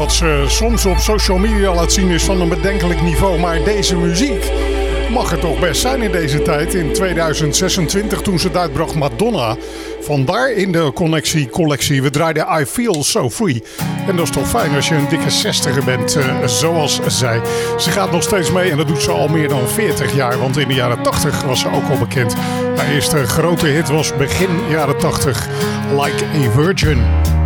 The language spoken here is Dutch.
wat ze soms op social media laat zien is van een bedenkelijk niveau. Maar deze muziek mag het toch best zijn in deze tijd. In 2026 toen ze het uitbracht, Madonna. Vandaar in de collectie. We draaiden I Feel So Free. En dat is toch fijn als je een dikke 60er bent, zoals zij. Ze gaat nog steeds mee en dat doet ze al meer dan 40 jaar. Want in de jaren 80 was ze ook al bekend. Haar eerste grote hit was begin jaren 80. Like a Virgin.